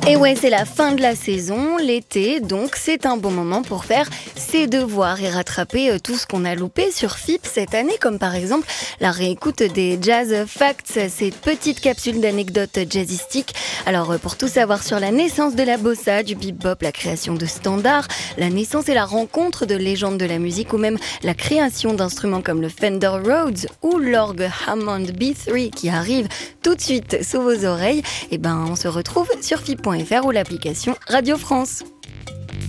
Et ouais, c'est la fin de la saison, l'été, donc c'est un bon moment pour faire ses devoirs et rattraper tout ce qu'on a loupé sur FIP cette année, comme par exemple la réécoute des Jazz Facts, ces petites capsules d'anecdotes jazzistiques. Alors pour tout savoir sur la naissance de la bossa, du bebop, la création de standards, la naissance et la rencontre de légendes de la musique ou même la création d'instruments comme le Fender Rhodes ou l'orgue Hammond B3 qui arrive tout de suite sous vos oreilles, et on se retrouve sur FIP.fr ou l'application Radio France.